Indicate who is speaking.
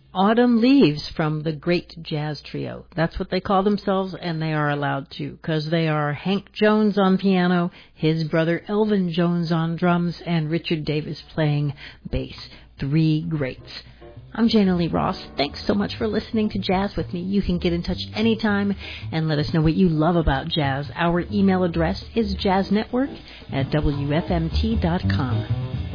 Speaker 1: Autumn Leaves from the Great Jazz Trio. That's what they call themselves, and they are allowed to, because they are Hank Jones on piano, his brother Elvin Jones on drums, and Richard Davis playing bass. Three greats. I'm Jana Lee Ross. Thanks so much for listening to Jazz with me. You can get in touch anytime and let us know what you love about jazz. Our email address is jazznetwork@wfmt.com.